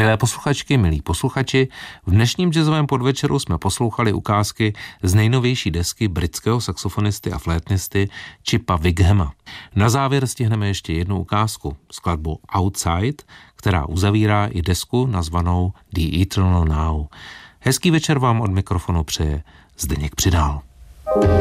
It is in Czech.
Milé posluchačky, milí posluchači, v dnešním jazzovém podvečeru jsme poslouchali ukázky z nejnovější desky britského saxofonisty a flétnisty Chipa Wighama. Na závěr stihneme ještě jednu ukázku, skladbu Outside, která uzavírá i desku nazvanou The Eternal Now. Hezký večer vám od mikrofonu přeje Zdeněk Přidál.